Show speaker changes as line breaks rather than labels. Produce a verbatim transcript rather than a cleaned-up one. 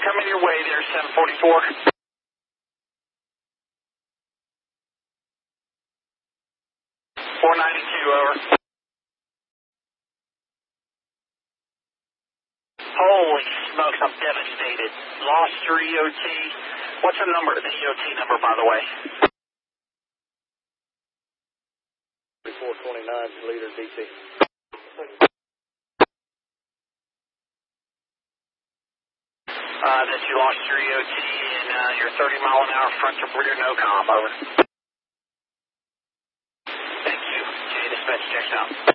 coming your way there, seven forty-four. four ninety-two, over. Holy smokes, I'm devastated. Lost your E O T. What's the number, the E O T number, by the way?
four twenty-nine, leader D T.
Uh, that you lost your E O T and uh, your thirty mile an hour front to rear no comm, over. Thank you. J dispatch checks out.